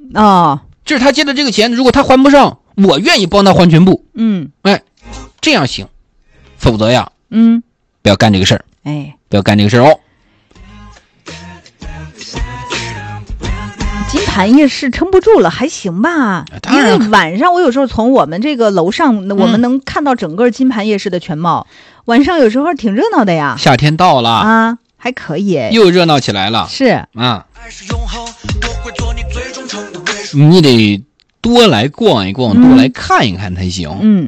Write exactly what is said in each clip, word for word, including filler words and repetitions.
哦， 这是他借的这个钱，如果他还不上，我愿意帮他还全部。 嗯， 哎，这样行，否则呀， 嗯， 不要干这个事儿。 哎， 不要干这个事儿哦。 金盘夜市撑不住了，还行吧？ 当然， 因为晚上我有时候从我们这个楼上，我们能看到整个金盘夜市的全貌。嗯、晚上有时候挺热闹的呀。 夏天到了啊，还可以， 又热闹起来了。 是啊，你得多来逛一逛，嗯、多来看一看才行。 嗯。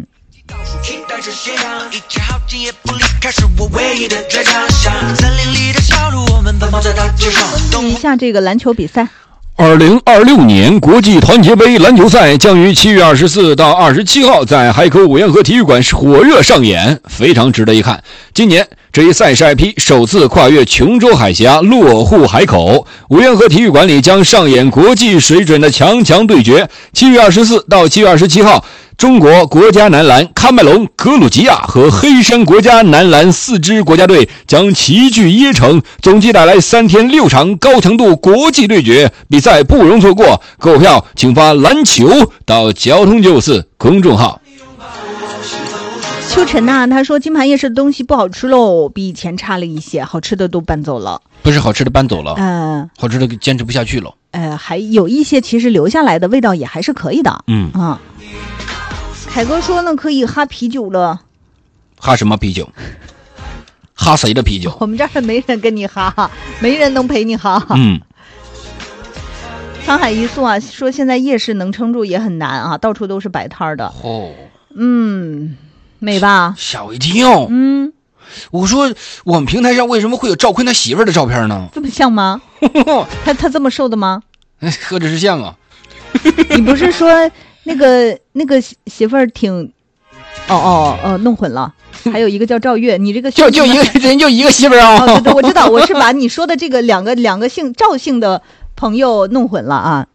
看一下这个篮球比赛。 二零二六年国际团结杯篮球赛将于七月二十四到二十七号在海口五缘河体育馆火热上演，非常值得一看。今年这一赛事 I P 首次跨越琼州海峡落户海口，五缘河体育馆里将上演国际水准的强强对决。七月二十四到七月二十七号，中国国家男篮喀麦隆、格鲁吉亚和黑山国家男篮四支国家队将齐聚椰城，总计带来三天六场高强度国际对决，比赛不容错过。购票请发篮球到交通九四公众号。 秋晨呐、啊，他说金盘夜市的东西不好吃喽，比以前差了一些，好吃的都搬走了。 不是好吃的搬走了， 嗯、呃， 好吃的坚持不下去了。 呃，还有一些其实留下来的味道也还是可以的。 嗯啊。凯哥说呢，可以哈啤酒了。 哈什么啤酒？哈谁的啤酒？ 我们这儿没人跟你哈，没人能陪你哈。 嗯。 沧海一粟啊，说现在夜市能撑住也很难啊，到处都是摆摊的。 哦。 嗯，美吧？ 吓我一跳。 嗯。 我说我们平台上为什么会有赵坤他媳妇儿的照片呢？ 这么像吗？他他这么瘦的吗？ 何止是像啊！ 你不是说那个那个媳妇儿挺，哦哦哦，弄混了。还有一个叫赵月，你这个就就一个人就一个媳妇儿啊。 哦，对对，我知道，我是把你说的这个两个两个姓赵姓的朋友弄混了啊。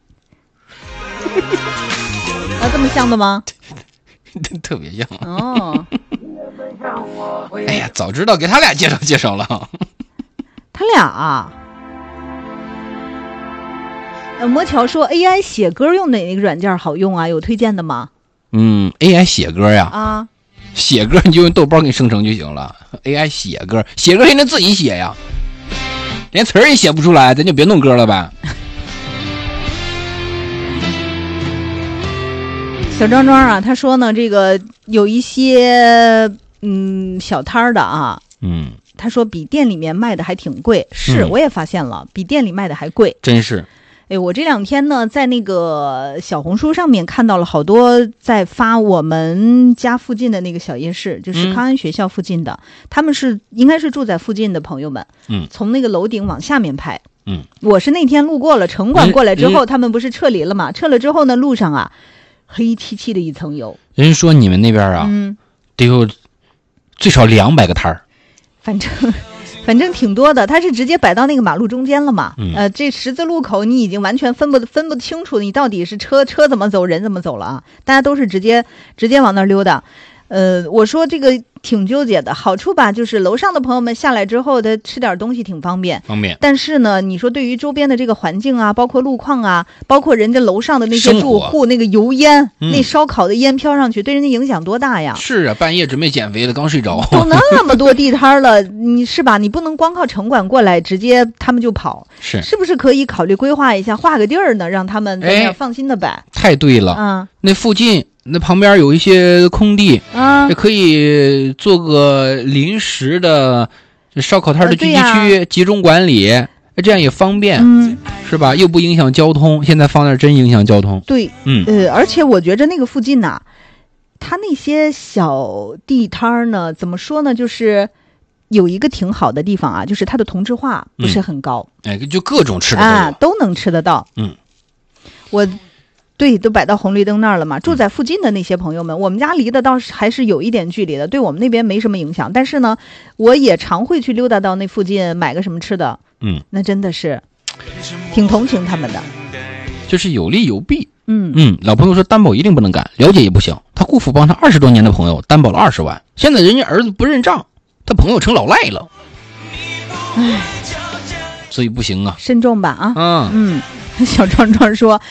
啊，这么像的吗？ 特别像。 哦。 哎呀，早知道给他俩介绍介绍了。 他俩啊。呃，魔桥说 A I 写歌用哪个软件好用啊？有推荐的吗？ 嗯 ，A I 写歌呀。 啊。 写歌你就用豆包给你生成就行了。A I 写歌，写歌还能自己写呀？连词儿也写不出来，咱就别弄歌了呗。 小庄庄啊，他说呢，这个有一些嗯小摊儿的啊， 嗯， 他说比店里面卖的还挺贵，是、嗯、我也发现了，比店里卖的还贵， 真是。 哎，我这两天呢，在那个小红书上面看到了好多在发我们家附近的那个小夜市，就是康安学校附近的，嗯、他们是应该是住在附近的朋友们， 嗯， 从那个楼顶往下面拍， 嗯， 我是那天路过了城管过来之后，他们不是撤离了嘛？撤了之后呢，路上啊，黑漆漆的一层油。 人说你们那边啊， 嗯， 得有最少两百个摊儿， 反正。反正挺多的，它是直接摆到那个马路中间了嘛。 嗯、 呃，这十字路口你已经完全分不分不清楚，你到底是车车怎么走，人怎么走了啊？大家都是直接直接往那儿溜达。呃，我说这个挺纠结的，好处吧，就是楼上的朋友们下来之后，他吃点东西挺方便， 方便。 但是呢，你说对于周边的这个环境啊，包括路况啊，包括人家楼上的那些住户，那个油烟， 嗯、 那烧烤的烟飘上去，对人家影响多大呀？ 是啊，半夜准备减肥的，刚睡着。 都那么多地摊了，你是吧？你不能光靠城管过来，直接他们就跑， 是是不是可以考虑规划一下，划个地儿呢，让他们在那儿放心的摆？ 哎、太对了， 嗯， 那附近。那旁边有一些空地啊， 也可以做个临时的烧烤摊的聚集区、呃、集中管理，这样也方便， 嗯， 是吧？又不影响交通。现在放那真影响交通。 对， 嗯， 呃，而且我觉着那个附近呐、啊，它那些小地摊呢，怎么说呢？就是有一个挺好的地方啊，就是它的同质化不是很高， 嗯、哎，就各种吃的啊，都能吃得到。 嗯， 我。对，都摆到红绿灯那儿了嘛。住在附近的那些朋友们，我们家离的倒是还是有一点距离的，对我们那边没什么影响。但是呢，我也常会去溜达到那附近买个什么吃的。 嗯， 那真的是挺同情他们的， 就是有利有弊。 嗯嗯，老朋友说担保一定不能干，了解也不行。他姑父帮他二十多年的朋友担保了二十万，现在人家儿子不认账，他朋友成老赖了。 唉， 所以不行啊， 慎重吧啊。 嗯嗯，小壮壮说。